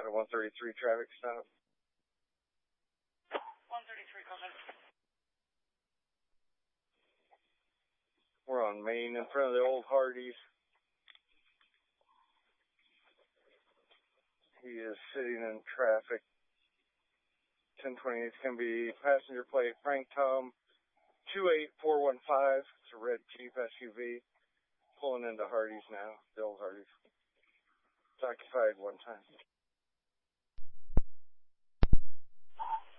Got a 133 traffic stop. 133, go ahead. We're on Main in front of the old Hardee's. He is sitting in traffic. 1028 is going to be passenger plate Frank Tom 28415. It's a red Jeep SUV. Pulling into Hardee's now, the old Hardee's. It's occupied one time.